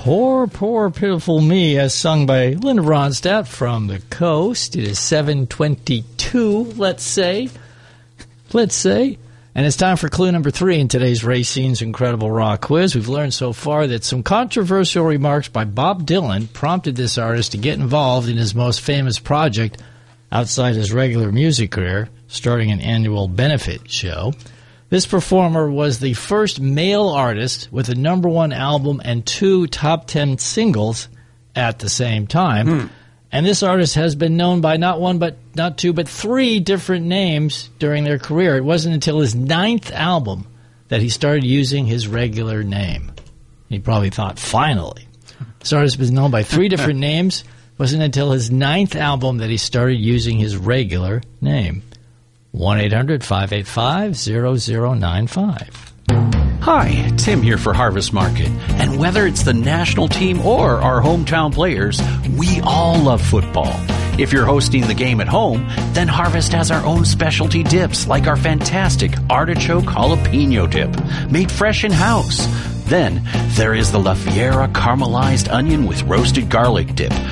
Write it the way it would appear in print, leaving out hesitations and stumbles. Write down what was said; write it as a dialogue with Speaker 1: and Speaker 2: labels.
Speaker 1: Poor, poor, pitiful me, as sung by Linda Ronstadt from the coast. It is 7:22, let's say. And it's time for clue number 3 in today's Racine's Incredible Rock Quiz. We've learned so far that some controversial remarks by Bob Dylan prompted this artist to get involved in his most famous project outside his regular music career, starting an annual benefit show. This performer was the first male artist with a #1 album and 2 top 10 singles at the same time. And this artist has been known by not 1, but not 2, but 3 different names during their career. It wasn't until his 9th album that he started using his regular name. He probably thought, finally. This artist was known by 3 different names. It wasn't until his 9th album that he started using his regular name. 1-800-585-0095.
Speaker 2: Hi, Tim here for Harvest Market. And whether it's the national team or our hometown players, we all love football. If you're hosting the game at home, then Harvest has our own specialty dips, like our fantastic artichoke jalapeno dip, made fresh in-house. Then there is the La Fiera caramelized onion with roasted garlic dip,